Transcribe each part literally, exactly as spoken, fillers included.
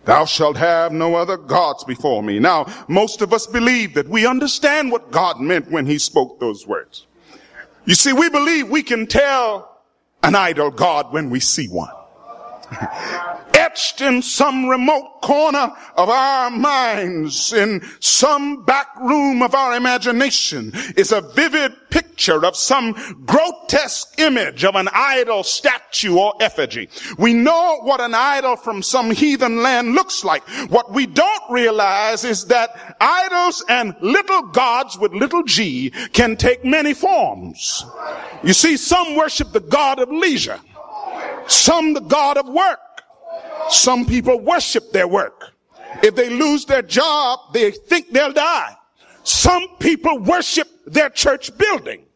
Thou shalt have no other gods before me. Now, most of us believe that we understand what God meant when he spoke those words. You see, we believe we can tell an idol god when we see one. Etched in some remote corner of our minds, in some back room of our imagination, is a vivid picture of some grotesque image of an idol statue or effigy. We know what an idol from some heathen land looks like. What we don't realize is that idols and little gods with little g can take many forms. You see, some worship the god of leisure, some the god of work. Some people worship their work. If they lose their job, they think they'll die. Some people worship their church building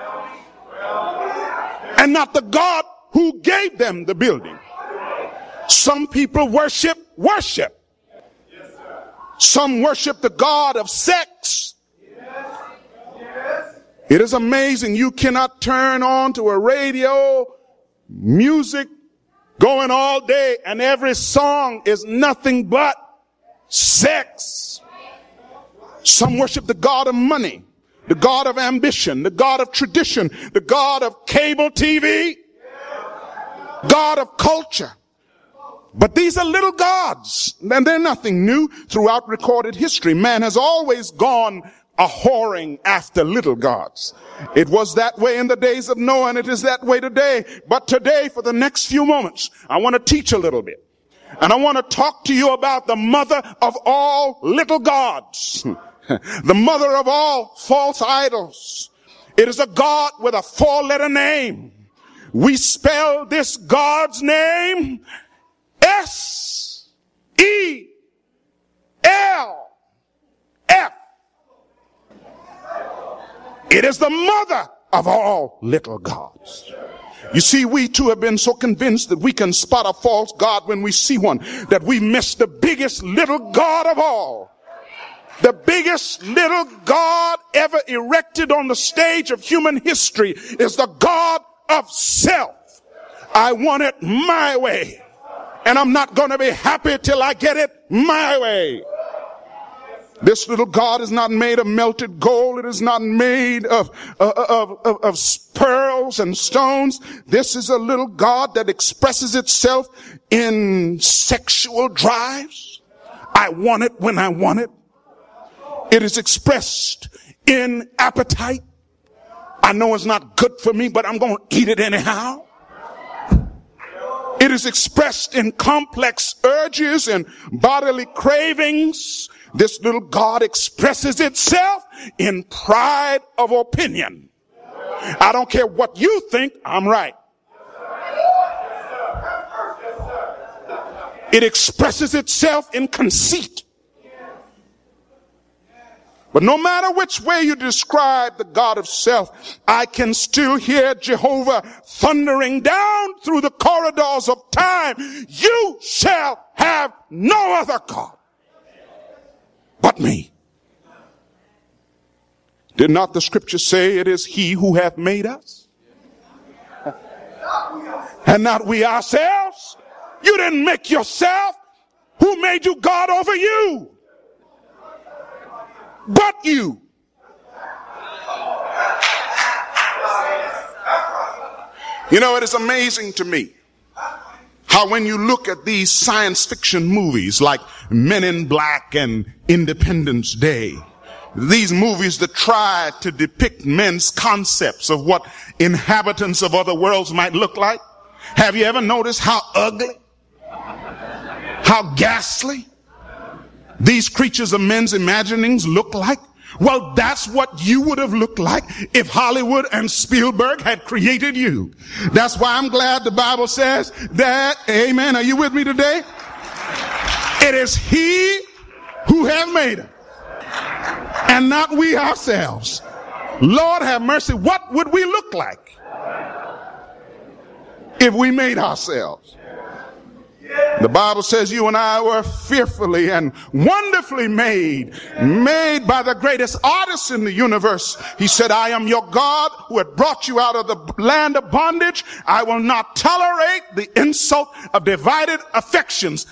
and not the God who gave them the building. Some people worship worship. Some worship the God of sex. It is amazing. You cannot turn on to a radio, music, going all day, and every song is nothing but sex. Some worship the God of money, the God of ambition, the God of tradition, the God of cable T V, God of culture. But these are little gods, and they're nothing new. Throughout recorded history, man has always gone a whoring after little gods. It was that way in the days of Noah, and it is that way today. But today, for the next few moments, I want to teach a little bit. And I want to talk to you about the mother of all little gods. The mother of all false idols. It is a God with a four-letter name. We spell this God's name S E L F. It is the mother of all little gods. You see, we too have been so convinced that we can spot a false god when we see one, that we miss the biggest little god of all. The biggest little god ever erected on the stage of human history is the God of self. I want it my way, and I'm not going to be happy till I get it my way. This little God is not made of melted gold. It is not made of, uh, of, of, of pearls and stones. This is a little God that expresses itself in sexual drives. I want it when I want it. It is expressed in appetite. I know it's not good for me, but I'm going to eat it anyhow. It is expressed in complex urges and bodily cravings. This little God expresses itself in pride of opinion. I don't care what you think, I'm right. It expresses itself in conceit. But no matter which way you describe the God of self, I can still hear Jehovah thundering down through the corridors of time. You shall have no other God but me. Did not the scripture say it is he who hath made us? And not we ourselves? You didn't make yourself. Who made you God over you? But you. You know, it is amazing to me how when you look at these science fiction movies like Men in Black and Independence Day, these movies that try to depict men's concepts of what inhabitants of other worlds might look like, have you ever noticed how ugly, how ghastly these creatures of men's imaginings look like? Well, that's what you would have looked like if Hollywood and Spielberg had created you. That's why I'm glad the Bible says that, amen, are you with me today? It is he who hath made us, and not we ourselves. Lord have mercy, what would we look like if we made ourselves? The Bible says you and I were fearfully and wonderfully made, made by the greatest artist in the universe. He said, I am your God who had brought you out of the land of bondage. I will not tolerate the insult of divided affections.